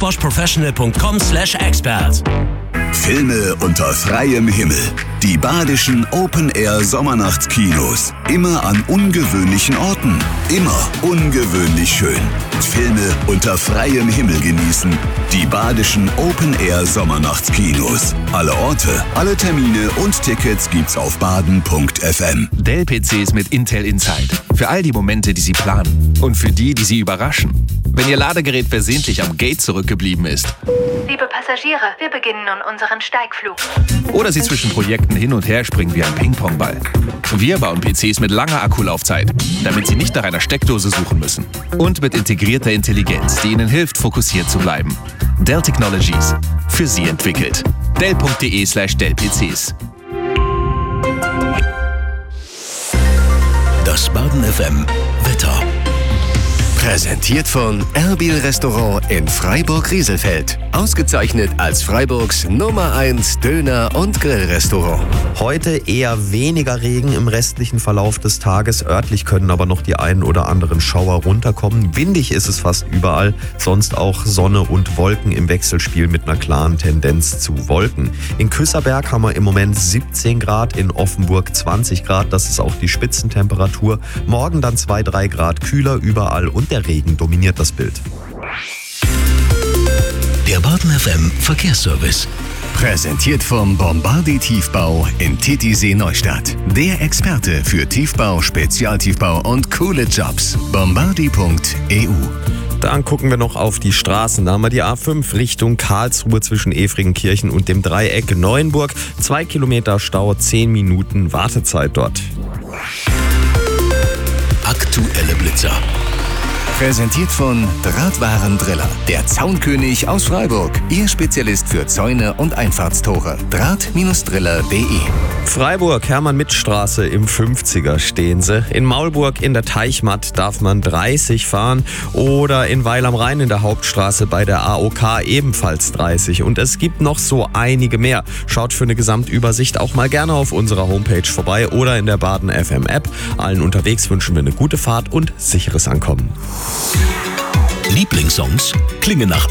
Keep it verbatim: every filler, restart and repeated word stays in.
bosch professional punkt com slash expert. Filme unter freiem Himmel. Die badischen Open-Air-Sommernachtskinos. Immer an ungewöhnlichen Orten. Immer ungewöhnlich schön. Filme unter freiem Himmel genießen. Die badischen Open-Air-Sommernachtskinos. Alle Orte, alle Termine und Tickets gibt's auf baden punkt f m. Dell-P Cs mit Intel Inside. Für all die Momente, die Sie planen. Und für die, die Sie überraschen. Wenn Ihr Ladegerät versehentlich am Gate zurückgeblieben ist. Liebe Passagiere, wir beginnen nun unseren Steigflug. Oder Sie zwischen Projekten hin und her springen wie ein Ping-Pong-Ball. Wir bauen P Cs mit langer Akkulaufzeit, damit Sie nicht nach einer Steckdose suchen müssen. Und mit integrierter Intelligenz, die Ihnen hilft, fokussiert zu bleiben. Dell Technologies. Für Sie entwickelt. dell punkt de slash dellpcs. Das Baden F M Wetter. Präsentiert von Erbil Restaurant in Freiburg-Rieselfeld. Ausgezeichnet als Freiburgs Nummer eins Döner- und Grillrestaurant. Heute eher weniger Regen im restlichen Verlauf des Tages. Örtlich können aber noch die einen oder anderen Schauer runterkommen. Windig ist es fast überall. Sonst auch Sonne und Wolken im Wechselspiel mit einer klaren Tendenz zu Wolken. In Küsserberg haben wir im Moment siebzehn Grad, in Offenburg zwanzig Grad. Das ist auch die Spitzentemperatur. Morgen dann zwei, drei Grad kühler überall und der Regen dominiert das Bild. Der Baden F M Verkehrsservice. Präsentiert vom Bombardi Tiefbau in Titisee Neustadt. Der Experte für Tiefbau, Spezialtiefbau und coole Jobs. bombardi punkt e u. Dann gucken wir noch auf die Straßen. Da haben wir die A fünf Richtung Karlsruhe zwischen Efringenkirchen und dem Dreieck Neuenburg. Zwei Kilometer Stau, zehn Minuten Wartezeit dort. Aktuelle Blitzer. Präsentiert von Drahtwarendriller. Der Zaunkönig aus Freiburg. Ihr Spezialist für Zäune und Einfahrtstore. draht Driller punkt de. Freiburg, Hermann-Mitt-Straße im fünfziger stehen sie. In Maulburg in der Teichmatt darf man dreißig fahren oder in Weil am Rhein in der Hauptstraße bei der A O K ebenfalls dreißig. Und es gibt noch so einige mehr. Schaut für eine Gesamtübersicht auch mal gerne auf unserer Homepage vorbei oder in der Baden F M App. Allen unterwegs wünschen wir eine gute Fahrt und sicheres Ankommen. Lieblingssongs klingen nach